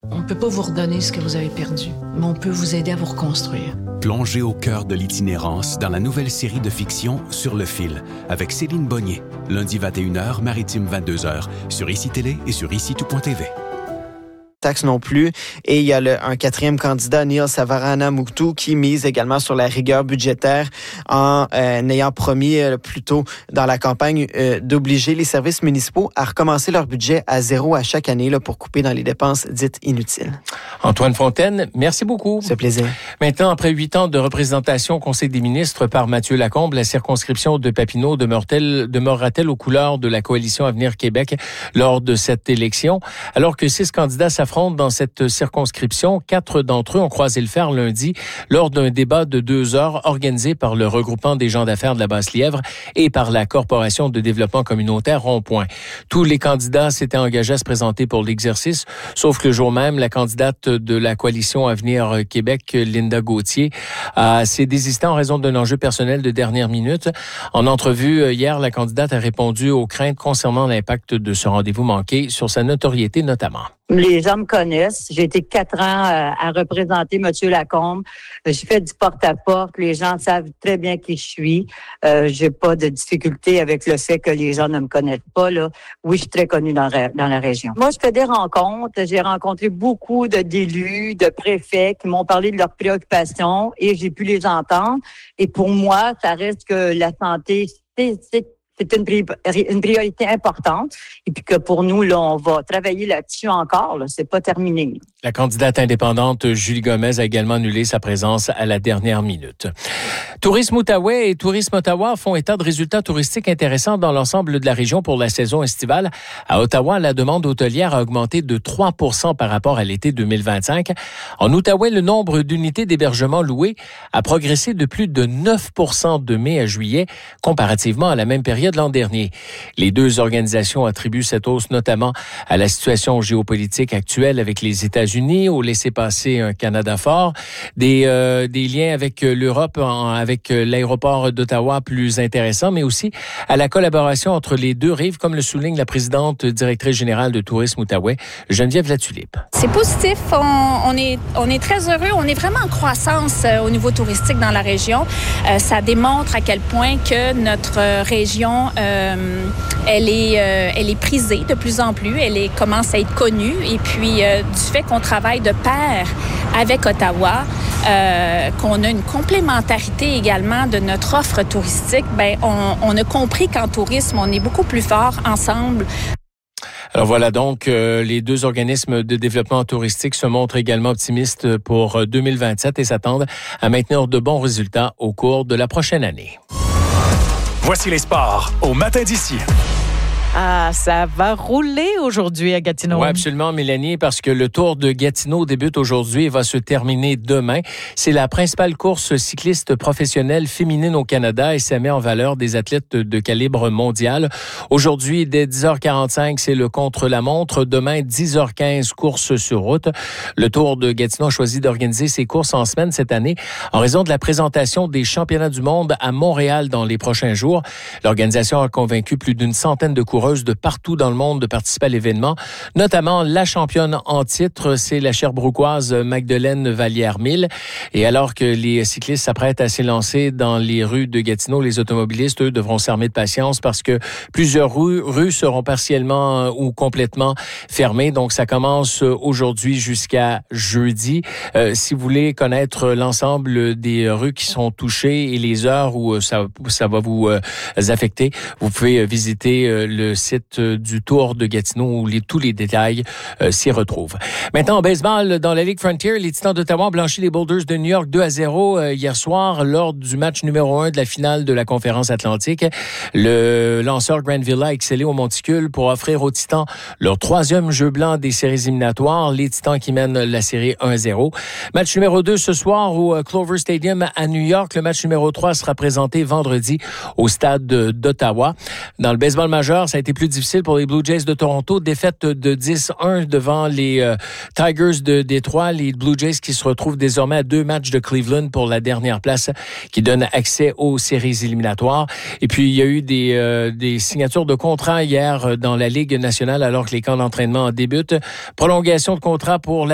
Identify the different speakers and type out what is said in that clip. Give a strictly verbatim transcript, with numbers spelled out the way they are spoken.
Speaker 1: On ne peut pas vous redonner ce que vous avez perdu, mais on peut vous aider à vous reconstruire.
Speaker 2: Plongez au cœur de l'itinérance dans la nouvelle série de fiction Sur le fil avec Céline Bonnier. Lundi vingt et une heures, Maritime vingt-deux heures, sur I C I Télé et sur ici tout point t v.
Speaker 3: Taxe non plus. Et il y a le, un quatrième candidat, Neil Savaranamoutou, qui mise également sur la rigueur budgétaire en euh, ayant promis euh, plus tôt dans la campagne euh, d'obliger les services municipaux à recommencer leur budget à zéro à chaque année là, pour couper dans les dépenses dites inutiles.
Speaker 4: Antoine Fontaine, merci beaucoup.
Speaker 3: C'est plaisir.
Speaker 4: Maintenant, après huit ans de représentation au Conseil des ministres par Mathieu Lacombe, la circonscription de Papineau demeure-t-elle, demeurera-t-elle aux couleurs de la coalition Avenir Québec lors de cette élection? Alors que six candidats s'affrontent dans cette circonscription, quatre d'entre eux ont croisé le fer lundi lors d'un débat de deux heures organisé par le regroupement des gens d'affaires de la Basse-Lièvre et par la Corporation de développement communautaire Rond-Point. Tous les candidats s'étaient engagés à se présenter pour l'exercice, sauf que le jour même, la candidate de la coalition Avenir Québec, Linda Gauthier, a s'est désistée en raison d'un enjeu personnel de dernière minute. En entrevue hier, la candidate a répondu aux craintes concernant l'impact de ce rendez-vous manqué sur sa notoriété notamment.
Speaker 5: Les gens me connaissent. J'ai été quatre ans à représenter M. Lacombe. J'ai fait du porte-à-porte. Les gens savent très bien qui je suis. Euh, j'ai pas de difficulté avec le fait que les gens ne me connaissent pas. Là. Oui, je suis très connue dans, dans la région. Moi, je fais des rencontres. J'ai rencontré beaucoup de d'élus, de préfets qui m'ont parlé de leurs préoccupations et j'ai pu les entendre. Et pour moi, ça reste que la santé, c'est, c'est C'est une, pri- une priorité importante et puis que pour nous, là, on va travailler là-dessus encore. Là, c'est pas terminé.
Speaker 4: La candidate indépendante Julie Gomez a également annulé sa présence à la dernière minute. Tourisme Outaouais et Tourisme Ottawa font état de résultats touristiques intéressants dans l'ensemble de la région pour la saison estivale. À Ottawa, la demande hôtelière a augmenté de trois pour cent par rapport à l'été deux mille vingt-cinq. En Outaouais, le nombre d'unités d'hébergement louées a progressé de plus de neuf pour cent de mai à juillet, comparativement à la même période de l'an dernier. Les deux organisations attribuent cette hausse notamment à la situation géopolitique actuelle avec les États-Unis, au laisser-passer un Canada fort, des, euh, des liens avec l'Europe, en, avec l'aéroport d'Ottawa plus intéressant, mais aussi à la collaboration entre les deux rives, comme le souligne la présidente directrice générale de Tourisme Outaouais, Geneviève Latulippe.
Speaker 6: C'est positif, on, on, est, on est très heureux, on est vraiment en croissance euh, au niveau touristique dans la région. Euh, ça démontre à quel point que notre euh, région Euh, elle est, euh, elle est prisée de plus en plus, elle est, commence à être connue et puis euh, du fait qu'on travaille de pair avec Ottawa, euh, qu'on a une complémentarité également de notre offre touristique, ben on, on a compris qu'en tourisme, on est beaucoup plus fort ensemble.
Speaker 4: Alors voilà donc, euh, les deux organismes de développement touristique se montrent également optimistes pour deux mille vingt-sept et s'attendent à maintenir de bons résultats au cours de la prochaine année.
Speaker 7: Voici les sports au matin d'ici.
Speaker 8: Ah, ça va rouler aujourd'hui à Gatineau.
Speaker 4: Oui, absolument, Mélanie, parce que le Tour de Gatineau débute aujourd'hui et va se terminer demain. C'est la principale course cycliste professionnelle féminine au Canada et ça met en valeur des athlètes de calibre mondial. Aujourd'hui, dès dix heures quarante-cinq, c'est le contre-la-montre. Demain, dix heures quinze, course sur route. Le Tour de Gatineau a choisi d'organiser ses courses en semaine cette année en raison de la présentation des championnats du monde à Montréal dans les prochains jours. L'organisation a convaincu plus d'une centaine de coureurs de partout dans le monde de participer à l'événement, notamment la championne en titre, c'est la Sherbrookeoise Magdeleine Vallière-Mille. Et alors que les cyclistes s'apprêtent à s'élancer dans les rues de Gatineau, les automobilistes, eux, devront s'armer de patience parce que plusieurs rues, rues seront partiellement ou complètement fermées. Donc, ça commence aujourd'hui jusqu'à jeudi. Euh, si vous voulez connaître l'ensemble des rues qui sont touchées et les heures où ça, ça va vous euh, affecter, vous pouvez visiter euh, le site du Tour de Gatineau où les, tous les détails euh, s'y retrouvent. Maintenant, en baseball, dans la Ligue Frontier, les Titans d'Ottawa ont blanchi les Boulders de New York deux à zéro euh, hier soir lors du match numéro un de la finale de la Conférence Atlantique. Le lanceur Grant Villa a excellé au monticule pour offrir aux Titans leur troisième jeu blanc des séries éliminatoires. Les Titans qui mènent la série un à zéro. Match numéro deux ce soir au Clover Stadium à New York. Le match numéro trois sera présenté vendredi au stade d'Ottawa. Dans le baseball majeur, ça a été plus difficile pour les Blue Jays de Toronto. Défaite de dix à un devant les euh, Tigers de Détroit. Les Blue Jays qui se retrouvent désormais à deux matchs de Cleveland pour la dernière place qui donne accès aux séries éliminatoires. Et puis, il y a eu des, euh, des signatures de contrats hier dans la Ligue nationale alors que les camps d'entraînement débutent. Prolongation de contrat pour la